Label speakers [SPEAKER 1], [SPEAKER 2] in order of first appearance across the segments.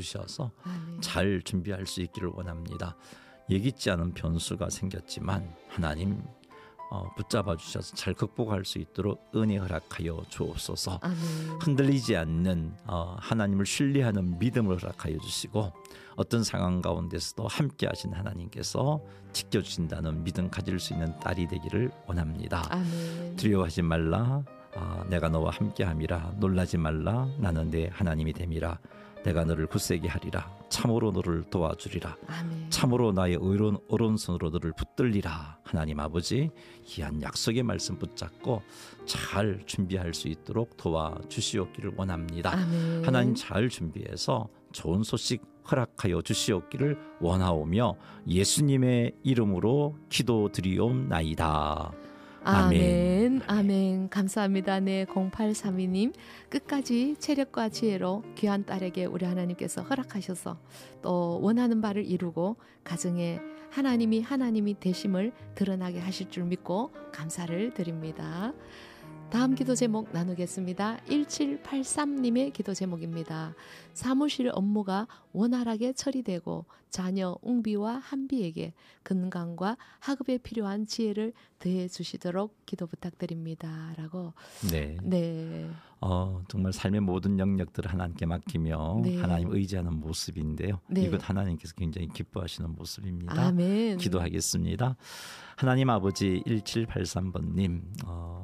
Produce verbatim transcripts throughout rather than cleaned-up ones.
[SPEAKER 1] 주셔서
[SPEAKER 2] 아멘.
[SPEAKER 1] 잘 준비할 수 있기를 원합니다. 예기치 않은 변수가 생겼지만 하나님 어, 붙잡아 주셔서 잘 극복할 수 있도록 은혜 허락하여 주옵소서.
[SPEAKER 2] 아멘.
[SPEAKER 1] 흔들리지 않는 어, 하나님을 신뢰하는 믿음을 허락하여 주시고 어떤 상황 가운데서도 함께 하신 하나님께서 지켜주신다는 믿음 가질 수 있는 딸이 되기를 원합니다.
[SPEAKER 2] 아멘.
[SPEAKER 1] 두려워하지 말라. 아, 내가 너와 함께함이라. 놀라지 말라. 나는 내 하나님이 됨이라. 내가 너를 굳세게 하리라. 참으로 너를 도와주리라.
[SPEAKER 2] 아멘.
[SPEAKER 1] 참으로 나의 의로운 오른손으로 너를 붙들리라. 하나님 아버지 귀한 약속의 말씀 붙잡고 잘 준비할 수 있도록 도와주시옵기를 원합니다.
[SPEAKER 2] 아멘.
[SPEAKER 1] 하나님 잘 준비해서 좋은 소식 허락하여 주시옵기를 원하오며 예수님의 이름으로 기도드리옵나이다.
[SPEAKER 2] 아멘. 아멘. 아멘. 감사합니다. 네, 공팔삼이 님 끝까지 체력과 지혜로 귀한 딸에게 우리 하나님께서 허락하셔서 또 원하는 바를 이루고 가정에 하나님이 하나님이 되심을 드러나게 하실 줄 믿고 감사를 드립니다. 다음 기도 제목 나누겠습니다. 일칠팔삼 님의 기도 제목입니다. 사무실 업무가 원활하게 처리되고 자녀 웅비와 한비에게 건강과 학업에 필요한 지혜를 더해 주시도록 기도 부탁드립니다. 라고.
[SPEAKER 1] 네.
[SPEAKER 2] 네.
[SPEAKER 1] 어, 정말 삶의 모든 영역들을 하나님께 맡기며
[SPEAKER 2] 네.
[SPEAKER 1] 하나님 의지하는 모습인데요.
[SPEAKER 2] 네.
[SPEAKER 1] 이것 하나님께서 굉장히 기뻐하시는 모습입니다.
[SPEAKER 2] 아멘.
[SPEAKER 1] 기도하겠습니다. 하나님 아버지 일칠팔삼 번님 어,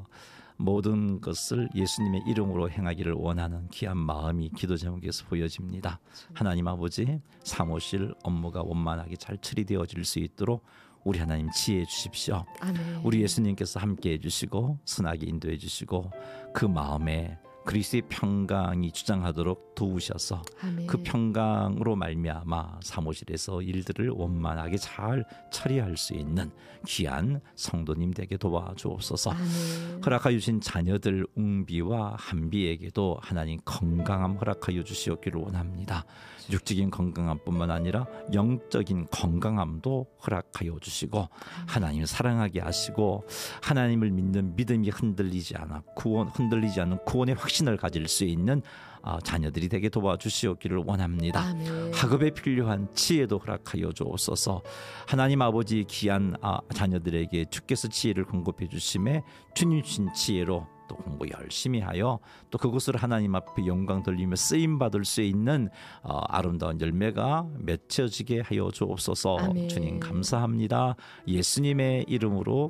[SPEAKER 1] 모든 것을 예수님의 이름으로 행하기를 원하는 귀한 마음이 기도 제목에서 보여집니다. 하나님 아버지 사무실 업무가 원만하게 잘 처리되어질 수 있도록 우리 하나님 지혜해 주십시오.
[SPEAKER 2] 아멘.
[SPEAKER 1] 우리 예수님께서 함께해 주시고 선하게 인도해 주시고 그 마음에 그리스도의 평강이 주장하도록 도우셔서
[SPEAKER 2] 아멘.
[SPEAKER 1] 그 평강으로 말미암아 사무실에서 일들을 원만하게 잘 처리할 수 있는 귀한 성도님 되게 도와주옵소서.
[SPEAKER 2] 아멘.
[SPEAKER 1] 허락하여 주신 자녀들 웅비와 한비에게도 하나님 건강함 허락하여 주시옵기를 원합니다. 육적인 건강함뿐만 아니라 영적인 건강함도 허락하여 주시고 하나님 사랑하게 하시고 하나님을 믿는 믿음이 흔들리지 않아 구원 흔들리지 않는 구원의 확신을 가질 수 있는 어, 자녀들이 되게 도와주시옵기를 원합니다.
[SPEAKER 2] 아멘.
[SPEAKER 1] 학업에 필요한 지혜도 허락하여 주옵소서. 하나님 아버지 귀한 아, 자녀들에게 주께서 지혜를 공급해 주심에 주님 주신 지혜로 또 공부 열심히 하여 또 그것을 하나님 앞에 영광 돌리며 쓰임 받을 수 있는 어, 아름다운 열매가 맺혀지게 하여 주옵소서.
[SPEAKER 2] 아멘.
[SPEAKER 1] 주님 감사합니다. 예수님의 이름으로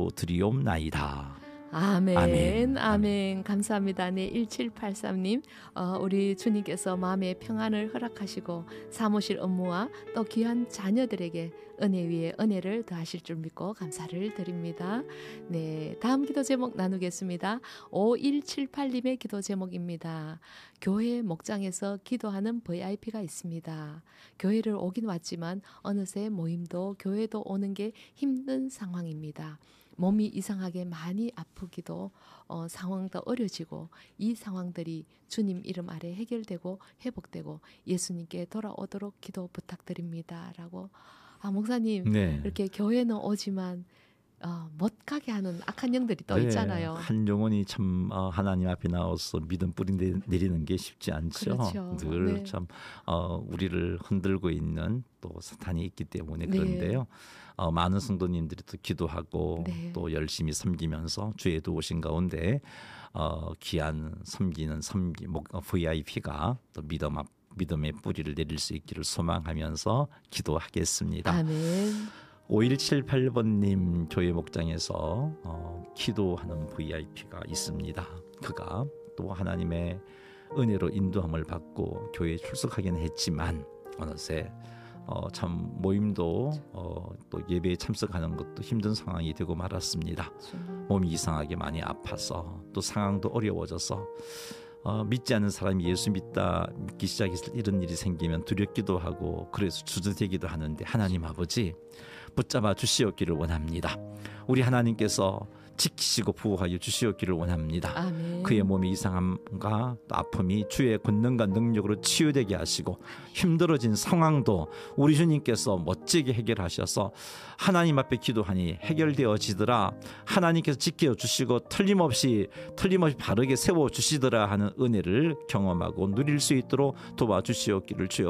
[SPEAKER 1] 기도드리옵나이다.
[SPEAKER 2] 아멘,
[SPEAKER 1] 아멘.
[SPEAKER 2] 아멘. 감사합니다. 네, 일칠팔삼 님, 어, 우리 주님께서 마음의 평안을 허락하시고 사무실 업무와 또 귀한 자녀들에게 은혜 위에 은혜를 더하실 줄 믿고 감사를 드립니다. 네, 다음 기도 제목 나누겠습니다. 오일칠팔 님의 기도 제목입니다. 교회 목장에서 기도하는 브이아이피가 있습니다. 교회를 오긴 왔지만 어느새 모임도 교회도 오는 게 힘든 상황입니다. 몸이 이상하게 많이 아프기도 어, 상황도 어려지고 이 상황들이 주님 이름 아래 해결되고 회복되고 예수님께 돌아오도록 기도 부탁드립니다. 라고. 아, 목사님,
[SPEAKER 1] 네.
[SPEAKER 2] 이렇게 교회는 오지만 어, 못 가게 하는 악한 영들이 또
[SPEAKER 1] 네,
[SPEAKER 2] 있잖아요.
[SPEAKER 1] 한 영혼이 참 어, 하나님 앞에 나와서 믿음 뿌리 내리는 게 쉽지 않죠.
[SPEAKER 2] 그렇죠.
[SPEAKER 1] 늘 참
[SPEAKER 2] 네.
[SPEAKER 1] 어, 우리를 흔들고 있는 또 사탄이 있기 때문에
[SPEAKER 2] 네.
[SPEAKER 1] 그런데요. 어, 많은 성도님들이 또 기도하고
[SPEAKER 2] 네.
[SPEAKER 1] 또 열심히 섬기면서 주에 도우신 가운데 어, 귀한 섬기는 섬기 브이아이피가 또 믿음 앞 믿음의 뿌리를 내릴 수 있기를 소망하면서 기도하겠습니다.
[SPEAKER 2] 아멘.
[SPEAKER 1] 오일칠팔 번님 교회 목장에서 어, 기도하는 브이아이피가 있습니다. 그가 또 하나님의 은혜로 인도함을 받고 교회에 출석하기는 했지만 어느새 어, 참 모임도 어, 또 예배에 참석하는 것도 힘든 상황이 되고 말았습니다. 몸이 이상하게 많이 아파서 또 상황도 어려워져서 어, 믿지 않는 사람이 예수 믿다 믿기 시작했을 때 이런 일이 생기면 두렵기도 하고 그래서 주저되기도 하는데 하나님 아버지 붙잡아 주시옵기를 원합니다. 우리 하나님께서 지키시고 보호하여 주시옵기를 원합니다.
[SPEAKER 2] 아멘.
[SPEAKER 1] 그의 몸의 이상함과 또 아픔이 주의 권능과 능력으로 치유되게 하시고 힘들어진 상황도 우리 주님께서 멋지게 해결하셔서 하나님 앞에 기도하니 해결되어지더라. 하나님께서 지켜주시고 틀림없이 틀림없이 바르게 세워주시더라 하는 은혜를 경험하고 누릴 수 있도록 도와주시옵기를 주여